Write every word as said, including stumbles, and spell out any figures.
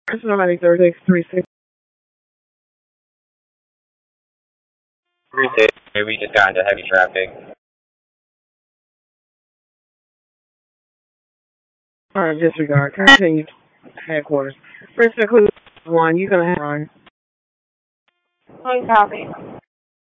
Somebody thirty-six three six. three six, we just got into heavy traffic. Alright, disregard. Continue. Headquarters. Princeton Clues one, you're gonna have Ryan. One copy.